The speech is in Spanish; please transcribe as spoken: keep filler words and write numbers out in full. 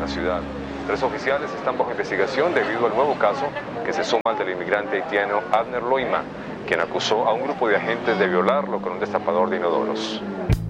la ciudad. Tres oficiales están bajo investigación debido al nuevo caso que se suma al del inmigrante haitiano Abner Loima, quien acusó a un grupo de agentes de violarlo con un destapador de inodoros.